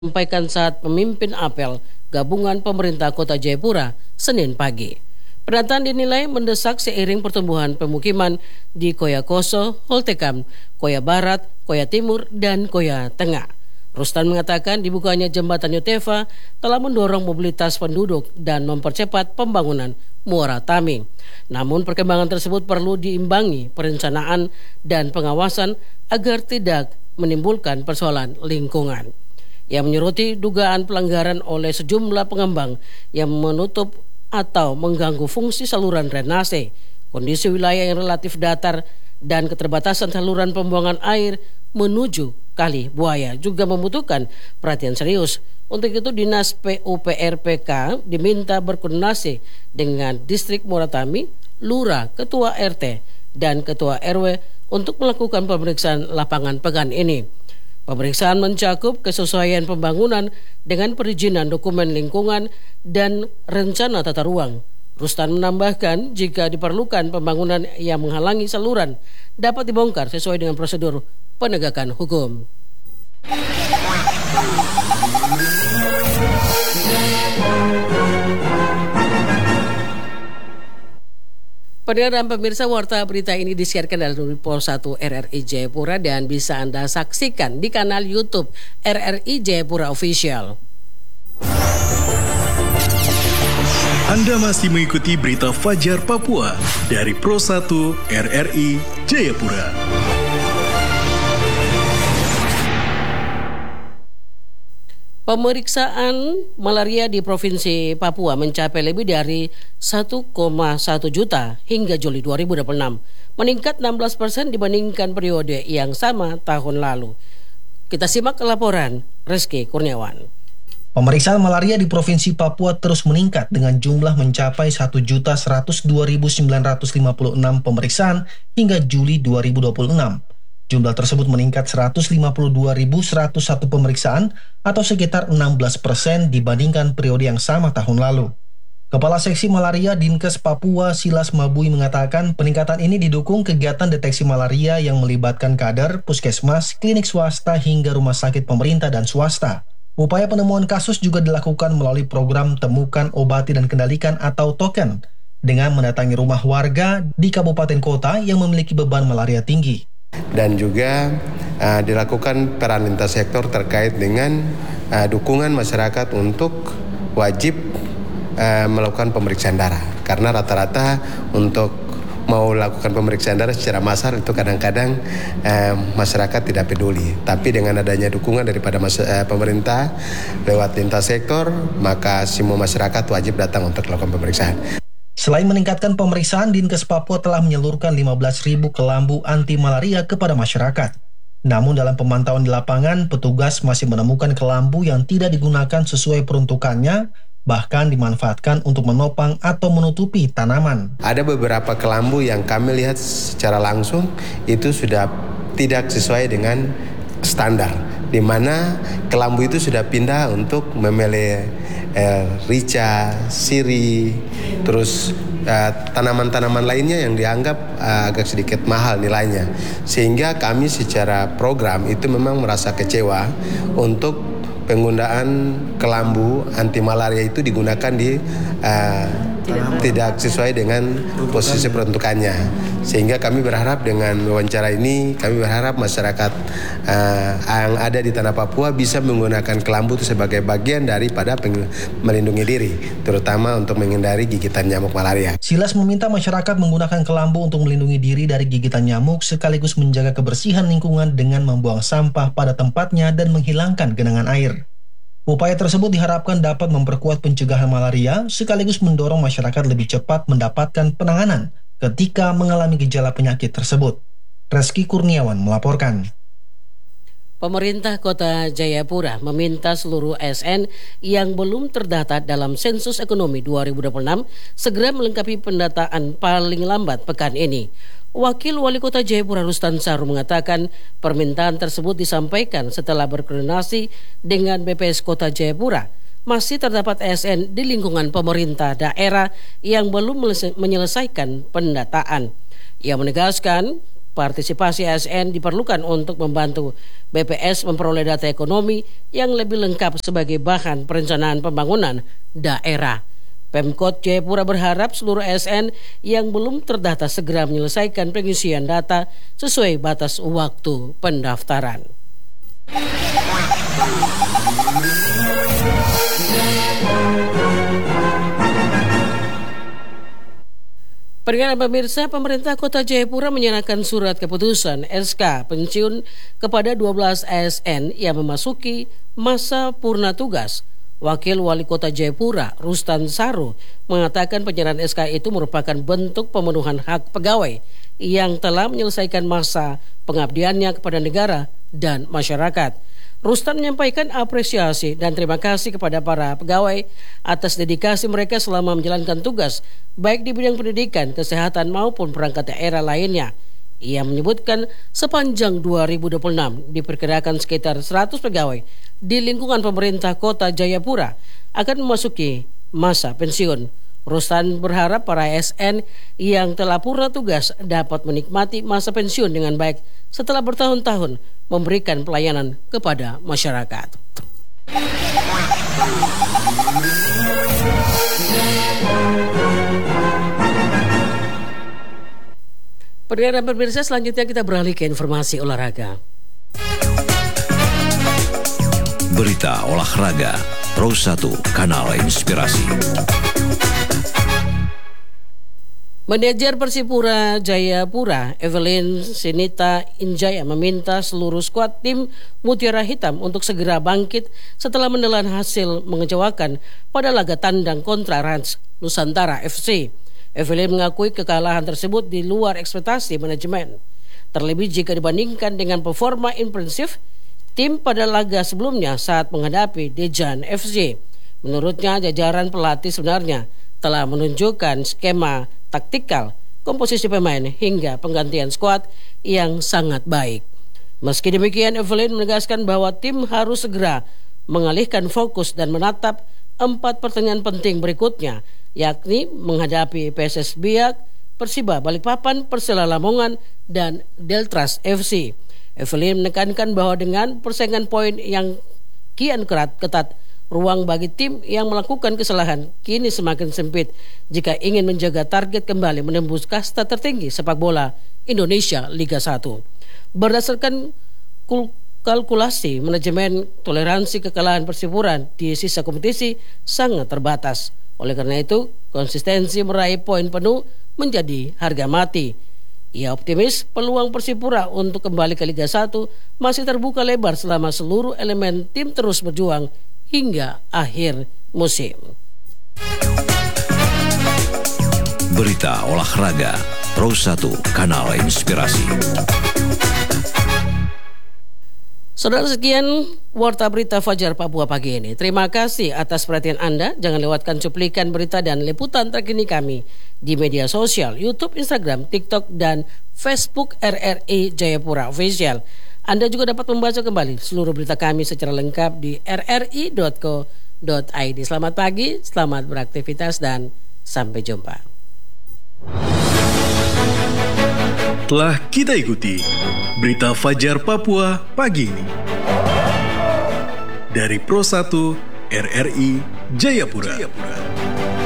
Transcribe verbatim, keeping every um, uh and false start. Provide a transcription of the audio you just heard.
Sampaikan saat memimpin apel gabungan pemerintah Kota Jayapura Senin pagi. Pendataan dinilai mendesak seiring pertumbuhan pemukiman di Koya Koso, Holtekam, Koya Barat, Koya Timur, dan Koya Tengah. Rustan mengatakan dibukanya jembatan Yotefa telah mendorong mobilitas penduduk dan mempercepat pembangunan Muara Tami. Namun perkembangan tersebut perlu diimbangi perencanaan dan pengawasan agar tidak menimbulkan persoalan lingkungan. Yang menyoroti dugaan pelanggaran oleh sejumlah pengembang yang menutup atau mengganggu fungsi saluran drainase, kondisi wilayah yang relatif datar, dan keterbatasan saluran pembuangan air menuju Kali Buaya juga membutuhkan perhatian serius. Untuk itu Dinas P U P R P K diminta berkoordinasi dengan Distrik Muara Tami, Lurah, Ketua R T, dan Ketua R W untuk melakukan pemeriksaan lapangan pekan ini. Pemeriksaan mencakup kesesuaian pembangunan dengan perizinan dokumen lingkungan dan rencana tata ruang. Rustan menambahkan jika diperlukan pembangunan yang menghalangi saluran dapat dibongkar sesuai dengan prosedur penegakan hukum. Pendengar dan pemirsa, warta berita ini disiarkan dari Pol satu R R I Jayapura dan bisa Anda saksikan di kanal YouTube R R I Jayapura Official. Anda masih mengikuti berita Fajar Papua dari Pro satu R R I Jayapura. Pemeriksaan malaria di Provinsi Papua mencapai lebih dari satu koma satu juta hingga Juli dua ribu dua puluh enam, meningkat enam belas persen dibandingkan periode yang sama tahun lalu. Kita simak laporan Reski Kurniawan. Pemeriksaan malaria di Provinsi Papua terus meningkat dengan jumlah mencapai satu juta seratus dua ribu sembilan ratus lima puluh enam pemeriksaan hingga Juli dua ribu dua puluh enam. Jumlah tersebut meningkat seratus lima puluh dua ribu seratus satu pemeriksaan atau sekitar enam belas persen dibandingkan periode yang sama tahun lalu. Kepala Seksi Malaria Dinkes Papua Silas Mabui mengatakan peningkatan ini didukung kegiatan deteksi malaria yang melibatkan kader, puskesmas, klinik swasta hingga rumah sakit pemerintah dan swasta. Upaya penemuan kasus juga dilakukan melalui program Temukan, Obati, dan Kendalikan atau token dengan mendatangi rumah warga di kabupaten kota yang memiliki beban malaria tinggi. Dan juga uh, dilakukan peran lintas sektor terkait dengan uh, dukungan masyarakat untuk wajib uh, melakukan pemeriksaan darah. Karena rata-rata untuk mau lakukan pemeriksaan darah secara massal itu kadang-kadang uh, masyarakat tidak peduli. Tapi dengan adanya dukungan daripada mas- uh, pemerintah lewat lintas sektor, maka semua masyarakat wajib datang untuk melakukan pemeriksaan. Selain meningkatkan pemeriksaan, Dinkes Papua telah menyalurkan lima belas ribu kelambu anti malaria kepada masyarakat. Namun dalam pemantauan di lapangan, petugas masih menemukan kelambu yang tidak digunakan sesuai peruntukannya, bahkan dimanfaatkan untuk menopang atau menutupi tanaman. Ada beberapa kelambu yang kami lihat secara langsung itu sudah tidak sesuai dengan standar, di mana kelambu itu sudah pindah untuk memele eh, rica, siri, terus eh, tanaman-tanaman lainnya yang dianggap eh, agak sedikit mahal nilainya. Sehingga kami secara program itu memang merasa kecewa untuk penggunaan kelambu anti malaria itu digunakan di eh, tidak sesuai dengan posisi peruntukannya. Sehingga kami berharap dengan wawancara ini, kami berharap masyarakat uh, yang ada di tanah Papua bisa menggunakan kelambu itu sebagai bagian daripada peng- melindungi diri, terutama untuk menghindari gigitan nyamuk malaria. Silas meminta masyarakat menggunakan kelambu untuk melindungi diri dari gigitan nyamuk sekaligus menjaga kebersihan lingkungan dengan membuang sampah pada tempatnya dan menghilangkan genangan air. Upaya tersebut diharapkan dapat memperkuat pencegahan malaria sekaligus mendorong masyarakat lebih cepat mendapatkan penanganan ketika mengalami gejala penyakit tersebut. Reski Kurniawan melaporkan. Pemerintah Kota Jayapura meminta seluruh A S N yang belum terdata dalam sensus ekonomi dua ribu dua puluh enam segera melengkapi pendataan paling lambat pekan ini. Wakil Wali Kota Jayapura Rustan Saru mengatakan permintaan tersebut disampaikan setelah berkoordinasi dengan B P S Kota Jayapura. Masih terdapat A S N di lingkungan pemerintah daerah yang belum menyelesaikan pendataan. Ia menegaskan Partisipasi A S N diperlukan untuk membantu B P S memperoleh data ekonomi yang lebih lengkap sebagai bahan perencanaan pembangunan daerah. Pemkot Jayapura berharap seluruh A S N yang belum terdata segera menyelesaikan pengisian data sesuai batas waktu pendaftaran. Peringatan pemirsa, pemerintah Kota Jayapura menyerahkan surat keputusan S K pensiun kepada dua belas A S N yang memasuki masa purna tugas. Wakil Wali Kota Jayapura, Rustan Saru, mengatakan penyerahan S K itu merupakan bentuk pemenuhan hak pegawai yang telah menyelesaikan masa pengabdiannya kepada negara dan masyarakat. Rustan menyampaikan apresiasi dan terima kasih kepada para pegawai atas dedikasi mereka selama menjalankan tugas, baik di bidang pendidikan, kesehatan maupun perangkat daerah lainnya. Ia menyebutkan sepanjang dua ribu dua puluh enam diperkirakan sekitar seratus pegawai di lingkungan pemerintah Kota Jayapura akan memasuki masa pensiun. Rustan berharap para A S N yang telah purna tugas dapat menikmati masa pensiun dengan baik setelah bertahun-tahun memberikan pelayanan kepada masyarakat. Pendengar dan pemirsa, selanjutnya kita beralih ke informasi olahraga. Berita olahraga Pro satu Kanal Inspirasi. Manajer Persipura Jayapura, Evelyn Sinita Injaya, meminta seluruh skuad tim Mutiara Hitam untuk segera bangkit setelah menelan hasil mengecewakan pada laga tandang kontra Rans Nusantara F C. Evelyn mengakui kekalahan tersebut di luar ekspektasi manajemen. Terlebih jika dibandingkan dengan performa intensif tim pada laga sebelumnya saat menghadapi Dejan F C. Menurutnya, jajaran pelatih sebenarnya telah menunjukkan skema taktikal, komposisi pemain hingga penggantian skuad yang sangat baik. Meski demikian, Evelyn menegaskan bahwa tim harus segera mengalihkan fokus dan menatap empat pertandingan penting berikutnya, yakni menghadapi P S S Biak, Persiba Balikpapan, Persela Lamongan, dan Deltras F C. Evelyn menekankan bahwa dengan persaingan poin yang kian kerat ketat, ruang bagi tim yang melakukan kesalahan kini semakin sempit jika ingin menjaga target kembali menembus kasta tertinggi sepak bola Indonesia Liga satu. Berdasarkan kalkulasi manajemen, toleransi kekalahan Persipura di sisa kompetisi sangat terbatas. Oleh karena itu, konsistensi meraih poin penuh menjadi harga mati. Ia optimis peluang Persipura untuk kembali ke Liga satu masih terbuka lebar selama seluruh elemen tim terus berjuang hingga akhir musim. Berita olahraga Pro satu Kanal Inspirasi. Saudara, sekian Warta Berita Fajar Papua pagi ini. Terima kasih atas perhatian Anda. Jangan lewatkan cuplikan berita dan liputan terkini kami di media sosial, YouTube, Instagram, TikTok, dan Facebook R R I Jayapura Official. Anda juga dapat membaca kembali seluruh berita kami secara lengkap di r r i dot co dot i d. Selamat pagi, selamat beraktivitas, dan sampai jumpa. Telah kita ikuti Berita Fajar Papua pagi ini dari Pro satu R R I Jayapura.